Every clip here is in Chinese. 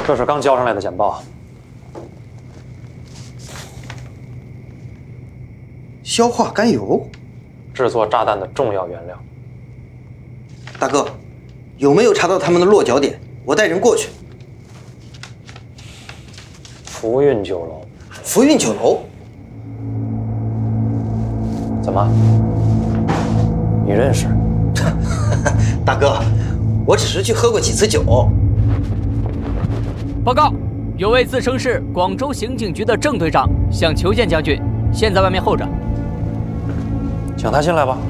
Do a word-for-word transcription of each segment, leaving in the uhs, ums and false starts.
这是刚交上来的简报。 硝化甘油， 制作炸弹的重要原料。 大哥，有没有查到他们的落脚点？我带人过去。 福运酒楼。 福运酒楼？ 怎么？你认识？ 大哥，我只是去喝过几次酒。 报告，有位自称是广州刑警局的郑队长想求见将军，现在外面候着。 请他进来吧。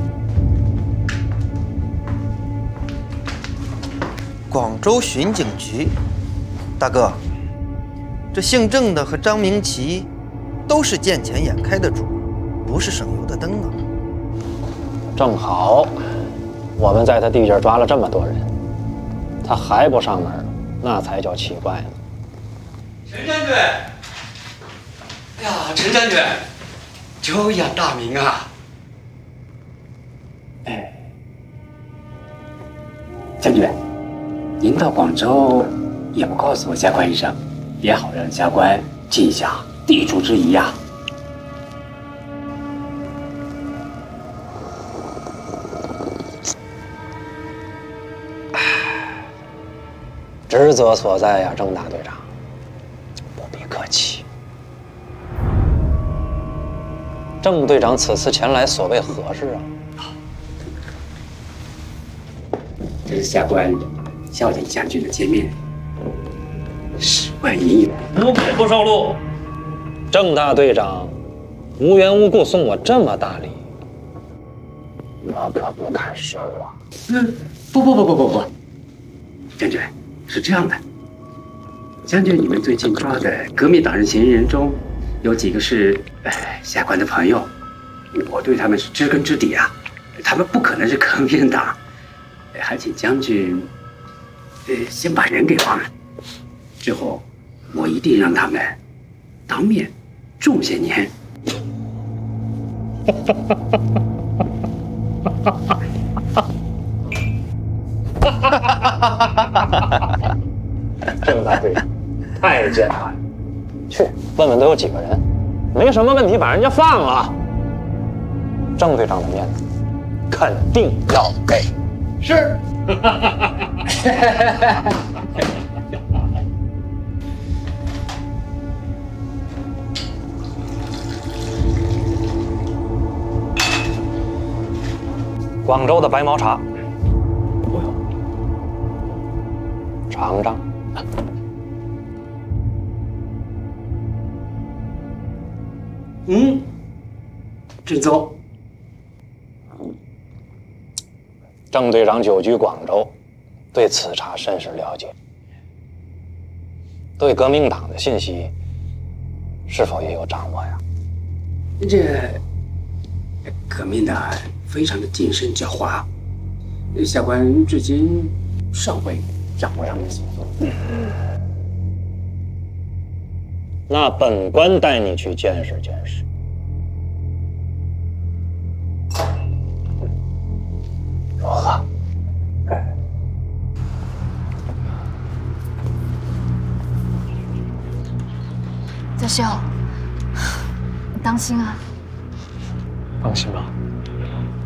广州巡警局，大哥，这姓郑的和张明奇都是见钱眼开的主，不是省油的灯啊。 正好，我们在他地界抓了这么多人，他还不上门，那才叫奇怪呢。 陈将军，哎呀，陈将军，久仰大名啊！ 哎，将军，您到广州也不告诉我下官一声，也好让下官尽下地主之谊呀。 职责所在呀，郑大队长，不必客气。郑队长此次前来，所谓何事啊？ 这是下官孝敬将军的见面，十万银元， 不给不上路。郑大队长无缘无故送我这么大礼，我可不敢收啊！ 嗯，不不不不不不，将军。是这样的，将军，你们最近抓的革命党人嫌疑人中，有几个是呃下官的朋友，我对他们是知根知底啊，他们不可能是革命党，还请将军呃先把人给放了，之后我一定让他们当面重些年。 郑大队长太健谈，去问问都有几个人，没什么问题，把人家放了。郑队长的面子肯定要给。 是。 广州的白毛茶，不用，尝尝。 嗯，郑总， 郑队长久居广州，对此茶甚是了解。对革命党的信息，是否也有掌握呀？ 这革命党非常的谨慎狡猾，下官至今尚未掌握上面所踪。嗯， 那本官带你去见识见识。如何？ 泽秀，你当心啊！ 放心吧。